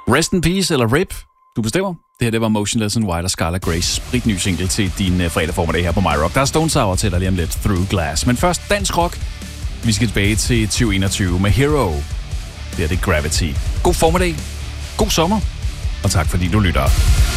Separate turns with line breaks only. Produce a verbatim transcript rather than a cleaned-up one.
Rest in Peace eller R I P, du bestemmer. Det her, det var Motionless in White og Scarlet Grace. Spritny single til din uh, fredag formiddag her på My Rock. Der er Stone Sour til dig lige om lidt, Through Glass. Men først dansk rock. Vi skal tilbage til tyve enogtyve med Hero. Det her, det er Gravity. God formiddag, god sommer, og tak fordi du lytter.